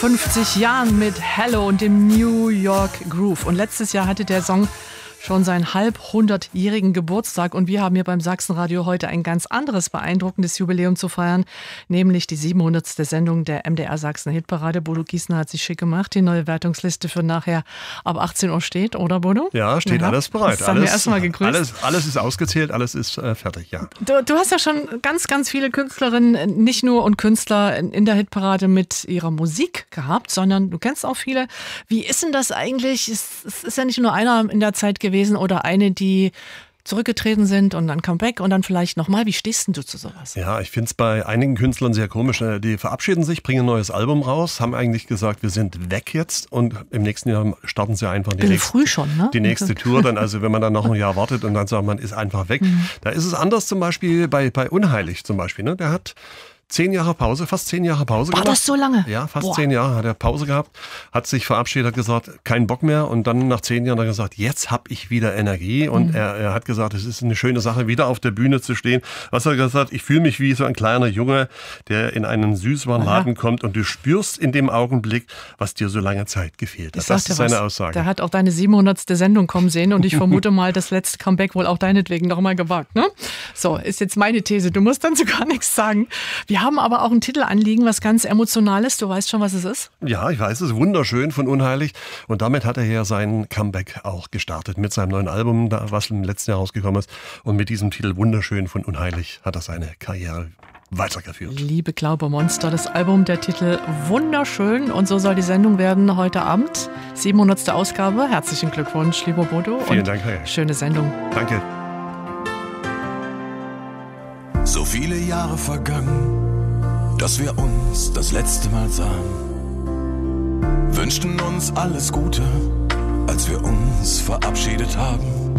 50 Jahren mit Hello und dem New York Groove. Und letztes Jahr hatte der Song schon seinen halb 100-jährigen Geburtstag und wir haben hier beim Sachsenradio heute ein ganz anderes beeindruckendes Jubiläum zu feiern, nämlich die 700. Sendung der MDR Sachsen Hitparade. Bodo Giesner hat sich schick gemacht. Die neue Wertungsliste für nachher ab 18 Uhr steht, oder Bodo? Ja, steht alles bereit. Das haben wir erstmal gegrüßt. Alles ist ausgezählt, alles ist fertig, ja. Du hast ja schon ganz, ganz viele Künstlerinnen, nicht nur und Künstler in der Hitparade mit ihrer Musik gehabt, sondern du kennst auch viele. Wie ist denn das eigentlich? Es ist ja nicht nur einer in der Zeit gewesen oder eine, die zurückgetreten sind und dann Comeback und dann vielleicht nochmal. Wie stehst denn du zu sowas? Ja, ich finde es bei einigen Künstlern sehr komisch. Die verabschieden sich, bringen ein neues Album raus, haben eigentlich gesagt, wir sind weg jetzt und im nächsten Jahr starten sie einfach die nächste Tour. Dann, also wenn man dann noch ein Jahr wartet und dann sagt man, ist einfach weg. Da ist es anders zum Beispiel bei Unheilig zum Beispiel. Ne? Der hat 10 Jahre Pause, fast 10 Jahre Pause gemacht. War das so lange? Ja, fast 10 Jahre hat er Pause gehabt, hat sich verabschiedet, hat gesagt, kein Bock mehr und dann nach 10 Jahren hat er gesagt, jetzt habe ich wieder Energie und er hat gesagt, es ist eine schöne Sache, wieder auf der Bühne zu stehen. Was hat er gesagt? Ich fühle mich wie so ein kleiner Junge, der in einen Süßwarenladen kommt und du spürst in dem Augenblick, was dir so lange Zeit gefehlt hat. Das ist seine Aussage. Der hat auch deine 700. Sendung kommen sehen und ich vermute mal, das letzte Comeback wohl auch deinetwegen noch mal gewagt. Ne? So, ist jetzt meine These. Du musst dann so gar nichts sagen. Wir haben aber auch einen Titel anliegen, was ganz Emotionales. Du weißt schon, was es ist? Ja, ich weiß es. Wunderschön von Unheilig. Und damit hat er ja sein Comeback auch gestartet mit seinem neuen Album, was im letzten Jahr rausgekommen ist. Und mit diesem Titel Wunderschön von Unheilig hat er seine Karriere weitergeführt. Liebe Glaubermonster, das Album, der Titel Wunderschön. Und so soll die Sendung werden heute Abend. 700. Ausgabe. Herzlichen Glückwunsch, lieber Bodo. Vielen Dank, Herr. Schöne Sendung. Danke. So viele Jahre vergangen, dass wir uns das letzte Mal sahen. Wünschten uns alles Gute, als wir uns verabschiedet haben.